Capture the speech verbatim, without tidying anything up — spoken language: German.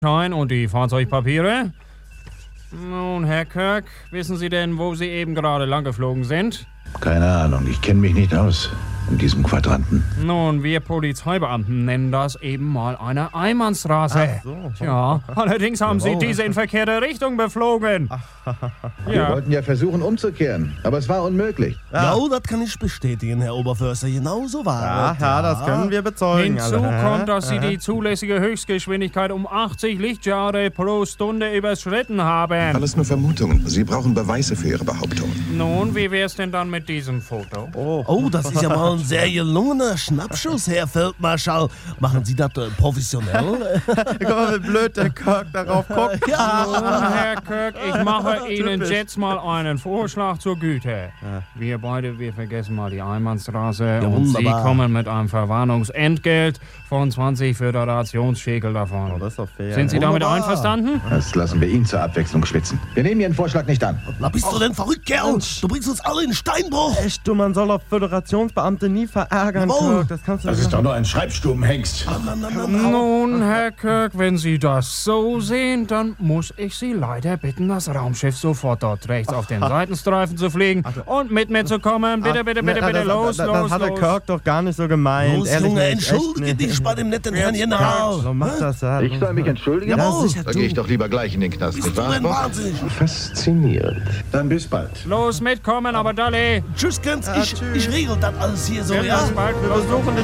Schein und die Fahrzeugpapiere. Nun, Herr Kirk, wissen Sie denn, wo Sie eben gerade lang geflogen sind? Keine Ahnung, ich kenne mich nicht aus in diesem Quadranten. Nun, wir Polizeibeamten nennen das eben mal eine Einbahnstraße. Ach so. Ja, allerdings haben Sie Wow. diese in verkehrte Richtung beflogen. Wir Ja. wollten ja versuchen umzukehren, aber es war unmöglich. Ja, das kann ich bestätigen, Herr Oberförster. Genau so war Ja, es. ja, das können wir bezeugen. Hinzu alle. kommt, dass Sie die zulässige Höchstgeschwindigkeit um achtzig Lichtjahre pro Stunde überschritten haben. Alles nur Vermutungen. Sie brauchen Beweise für Ihre Behauptung. Nun, wie wär's denn dann mit diesem Foto? Oh. Oh, das ist ja mal ein sehr gelungener Schnappschuss, Herr Feldmarschall. Machen Sie das äh, professionell? Guck mal, wie blöd der Kirk darauf guckt. Nun, Herr Kirk, ich mache Ihnen jetzt mal einen Vorschlag zur Güte. Wir beide, wir vergessen mal die Einbahnstraße und Sie wunderbar. kommen mit einem Verwarnungsentgelt von zwanzig Föderationsschekel davon. Oh, das ist doch fair. Sind Sie damit Wunderbar. einverstanden? Das lassen wir ihn zur Abwechslung schwitzen. Wir nehmen Ihren Vorschlag nicht an. Na, bist du denn verrückt, Kerl? Du bringst uns alle in Steinbruch. Echt, du, man soll doch Föderationsbeamte nie verärgern, Jawohl. Kirk. Das kannst du Das nicht ist doch nur ein Schreibstubenhengst. Nun, Herr Kirk, wenn Sie das so sehen, dann muss ich Sie leider bitten, das Raumschiff sofort dort rechts auf den Seitenstreifen zu fliegen und mit mir zu kommen. Bitte, bitte, bitte, Na, bitte, das, los, das, los, Das hat der los. Kirk doch gar nicht so gemeint. Los, Ehrlich Junge, nicht, echt entschuldige nicht. dich bei dem netten Herrn General. So macht das ja. Ich soll mich entschuldigen? Jawohl. Dann gehe ich doch lieber gleich in den Knast, Bist nicht du wahr? denn wahnsinnig? Faszinierend. Dann bis bald. Los, mitkommen, aber Dolly. Tschüss, Kenz. Ich, ich regel das alles hier so, Wir ja? müssen bald Wir los. besuchen